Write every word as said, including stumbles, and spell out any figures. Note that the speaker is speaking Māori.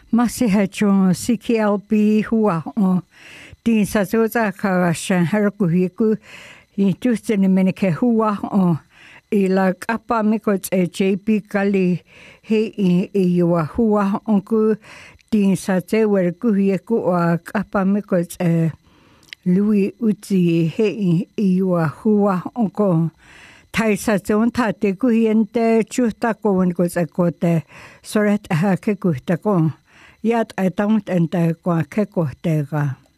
Masihajon C L B hua o din sa zoza ka shan harakuhiku i tusene meneke hua o i la kapa miko e J P kali he i i yua hua onku din sa te wer kuhieku o kapa miko e Louis Uzi he i i yua hua onko tai sa zon ta te kuhiente chuta ko ko e ko te soret ha ke kuhta ko Yat I don't enter kwa ke ko te ga.